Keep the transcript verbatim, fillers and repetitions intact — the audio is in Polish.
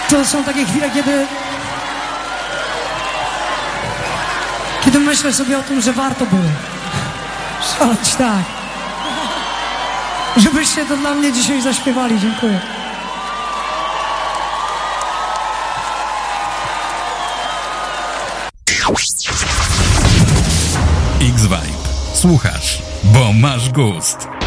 To są takie chwile, kiedy... Kiedy myślę sobie o tym, że warto było szaleć, tak. Żebyście to dla mnie dzisiaj zaśpiewali. Dziękuję. X-Vibe. Słuchasz, bo masz gust.